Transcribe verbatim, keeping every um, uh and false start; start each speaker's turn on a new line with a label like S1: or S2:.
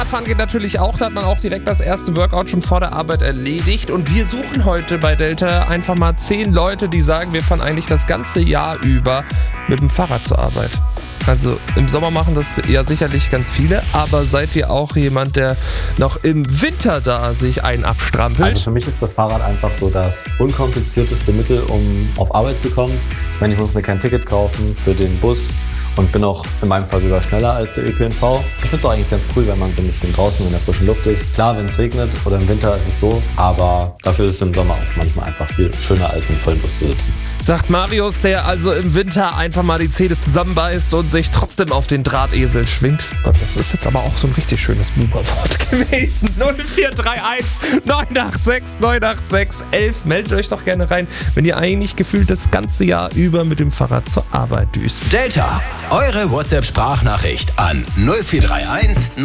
S1: Radfahren geht natürlich auch, da hat man auch direkt das erste Workout schon vor der Arbeit erledigt. Und wir suchen heute bei Delta einfach mal zehn Leute, die sagen, wir fahren eigentlich das ganze Jahr über mit dem Fahrrad zur Arbeit. Also im Sommer machen das ja sicherlich ganz viele, aber seid ihr auch jemand, der noch im Winter da sich einen abstrampelt?
S2: Also für mich ist das Fahrrad einfach so das unkomplizierteste Mittel, um auf Arbeit zu kommen. Ich meine, ich muss mir kein Ticket kaufen für den Bus und bin auch in meinem Fall sogar schneller als der Ö P N V. Ich finde es auch eigentlich ganz cool, wenn man so ein bisschen draußen in der frischen Luft ist. Klar, wenn es regnet oder im Winter ist es doof, aber dafür ist es im Sommer auch manchmal einfach viel schöner, als im vollen Bus zu sitzen.
S1: Sagt Marius, der also im Winter einfach mal die Zähne zusammenbeißt und sich trotzdem auf den Drahtesel schwingt. Gott, das ist jetzt aber auch so ein richtig schönes Buberwort gewesen. null vier drei eins neun acht sechs neun acht sechs elf. Meldet euch doch gerne rein, wenn ihr eigentlich gefühlt das ganze Jahr über mit dem Fahrrad zur Arbeit düst.
S3: Delta, eure WhatsApp-Sprachnachricht an null vier drei eins